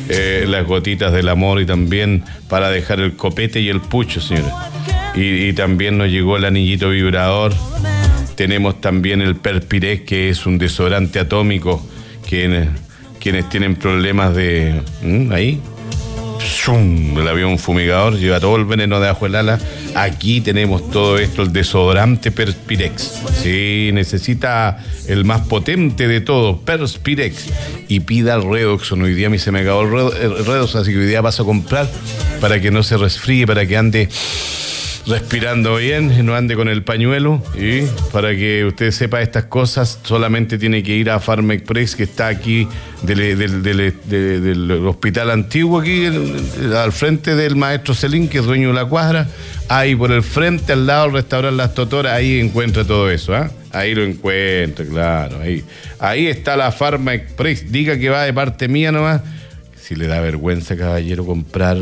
las gotitas del amor y también para dejar el copete y el pucho, señores. Y también nos llegó el anillito vibrador. Tenemos también el Perspirex, que es un desodorante atómico. Quienes tienen problemas de... ahí. El avión fumigador lleva todo el veneno de ajo el ala. Aquí tenemos todo esto, el desodorante Perspirex. Sí, necesita el más potente de todo, Perspirex. Y pida el Redoxon. Hoy día a mí se me acabó el Redoxon, así que hoy día paso a comprar para que no se resfríe, para que ande respirando bien y no ande con el pañuelo. Y para que usted sepa estas cosas, solamente tiene que ir a Farma Express, que está aquí del hospital antiguo, aquí al frente del maestro Celín, que es dueño de la cuadra. Ahí por el frente, al lado del restaurante Las Totoras, ahí encuentra todo eso, ¿eh? Ahí lo encuentra, claro. Ahí está la Farma Express. Diga que va de parte mía nomás. Si le da vergüenza, caballero, comprar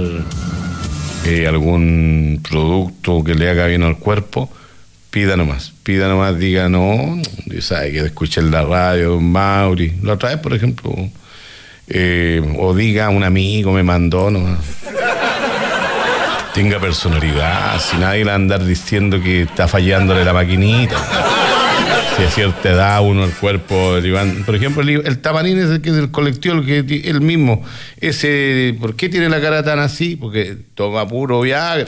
algún producto que le haga bien al cuerpo, pida nomás, diga no, sabe que escuché en la radio Don Mauri, la otra vez por ejemplo, o diga un amigo me mandó nomás. Tenga personalidad, si nadie le va a andar diciendo que está fallándole la maquinita. Si a cierta edad uno el cuerpo, por ejemplo, el Tamarín es el que del colectivo, el mismo. Ese, ¿por qué tiene la cara tan así? Porque toma puro Viagra.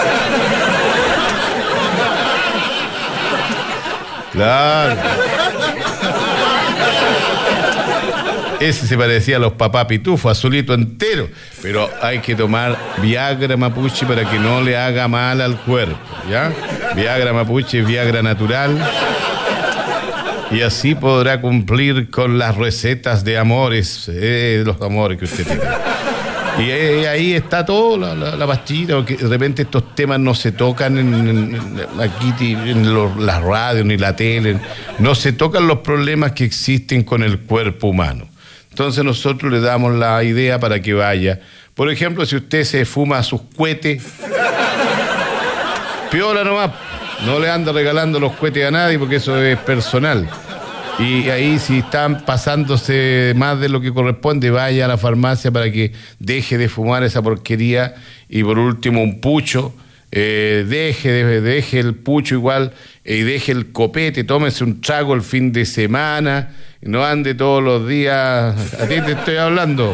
Claro. Ese se parecía a los papás pitufos, azulito entero. Pero hay que tomar Viagra Mapuche para que no le haga mal al cuerpo, ¿ya? Viagra Mapuche, Viagra natural. Y así podrá cumplir con las recetas de amores, los amores que usted tiene. Y ahí está todo, la pastillita, porque de repente estos temas no se tocan aquí en las radios ni la tele, no se tocan los problemas que existen con el cuerpo humano. Entonces nosotros le damos la idea para que vaya. Por ejemplo, si usted se fuma sus cohetes, piola nomás. No le anda regalando los cohetes a nadie porque eso es personal. Y ahí si están pasándose más de lo que corresponde, vaya a la farmacia para que deje de fumar esa porquería. Y por último un pucho, deje el pucho igual y deje el copete, tómese un trago el fin de semana, no ande todos los días, a ti te estoy hablando,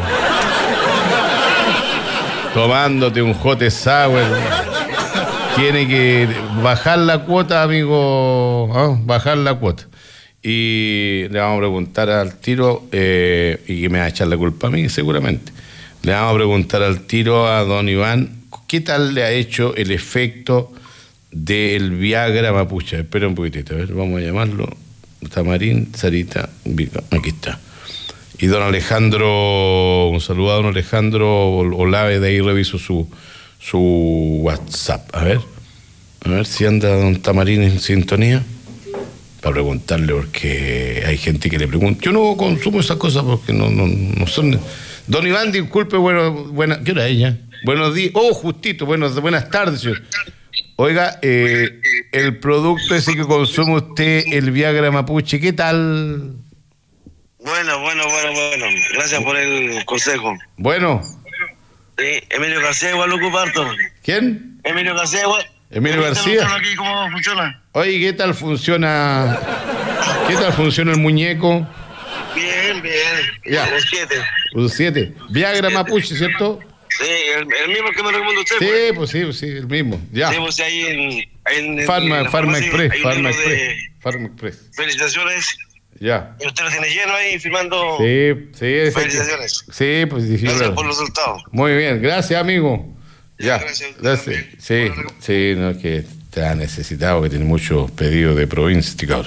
tomándote un hot sour. Tiene que bajar la cuota, amigo, ¿no? Bajar la cuota. Y le vamos a preguntar al tiro, y que me va a echar la culpa a mí, seguramente. Le vamos a preguntar al tiro a don Iván, ¿qué tal le ha hecho el efecto del Viagra Mapuche? Espera un poquitito, a ver, vamos a llamarlo. Tamarín, Sarita, aquí está. Y don Alejandro, un saludo a don Alejandro Olave, de ahí reviso su WhatsApp. A ver si anda don Tamarín en sintonía. Para preguntarle, porque hay gente que le pregunta. Yo no consumo esas cosas porque no son. Don Iván, disculpe, ¿qué hora es ya? Buenos días. Oh, justito, buenas tardes, señor. Oiga, el producto ese que consume usted, el Viagra Mapuche, ¿qué tal? Bueno. Gracias por el consejo. Bueno. Sí, Emilio García igual lo comparto. ¿Quién? Emilio García igual. Emilio García. Aquí, ¿cómo funciona? Oye, ¿qué tal funciona el muñeco? Bien. Ya. Un 7. Viagra Mapuche, ¿cierto? Sí, el mismo que me recomendó usted. Sí, el mismo. Ya. Sí, pues ahí en Farma Express. Felicitaciones. Ya. Y usted lo tiene lleno ahí firmando. Sí. Felicitaciones. Sí, pues difícil. Gracias por los resultados. Muy bien, gracias, amigo. Ya. Gracias. Sí, no, que está necesitado, que tiene muchos pedidos de provincia, cabrón.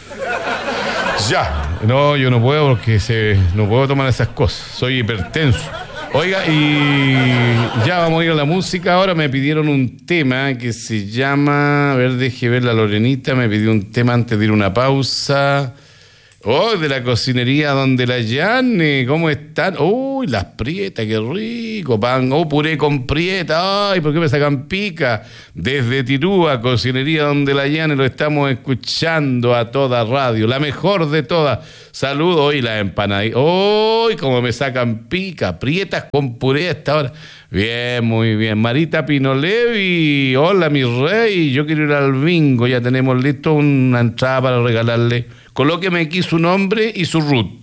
Ya. No, yo no puedo porque no puedo tomar esas cosas. Soy hipertenso. Oiga, y ya vamos a ir a la música. Ahora me pidieron un tema que se llama, a ver, deje ver la Lorenita, me pidió un tema antes de ir a una pausa. Oh, de la cocinería donde la Yane, ¿cómo están? Uy, las prietas, qué rico, pan. Oh, puré con prieta. Ay, ¿por qué me sacan pica? Desde Tirúa, Cocinería Donde la Llane, lo estamos escuchando a toda radio, la mejor de todas. Saludos, hoy las empanaditas. Uy, cómo me sacan pica, prietas con puré a esta hora. Bien, muy bien. Marita Pinolevi, hola mi rey, yo quiero ir al bingo, ya tenemos listo una entrada para regalarle. Colóqueme aquí su nombre y su root.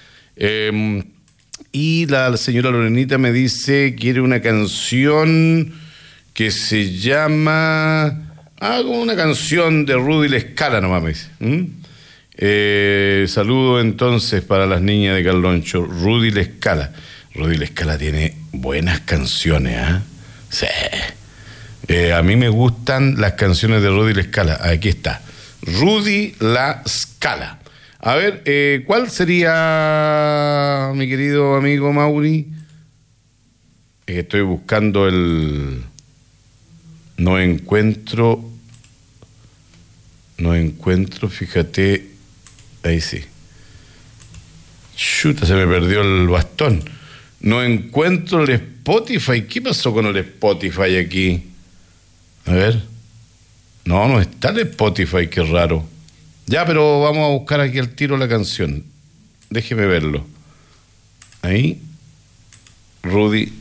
Y la señora Lorenita me dice, quiere una canción que se llama... como una canción de Rudy La Scala nomás me dice. Saludo entonces para las niñas de Caloncho, Rudy La Scala. Rudy La Scala tiene buenas canciones, Sí. A mí me gustan las canciones de Rudy La Scala. Aquí está. Rudy La Scala. A ver, ¿cuál sería, mi querido amigo Mauri? Estoy buscando el... No encuentro, fíjate. Ahí sí. Chuta, se me perdió el bastón. No encuentro el Spotify. ¿Qué pasó con el Spotify aquí? A ver. No está el Spotify, qué raro. Ya, pero vamos a buscar aquí al tiro la canción. Déjeme verlo. Ahí. Rudy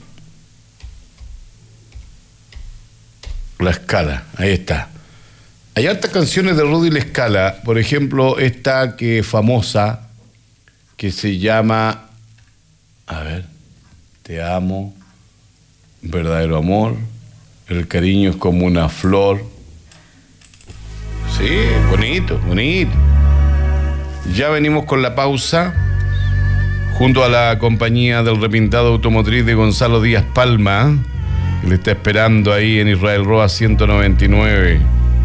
La Scala. Ahí está. Hay hartas canciones de Rudy La Scala. Por ejemplo, esta que es famosa, que se llama... A ver. Te amo. Verdadero amor. El cariño es como una flor. Sí, bonito, bonito. Ya venimos con la pausa junto a la compañía del repintado automotriz de Gonzalo Díaz Palma, que le está esperando ahí en Israel Roa 199.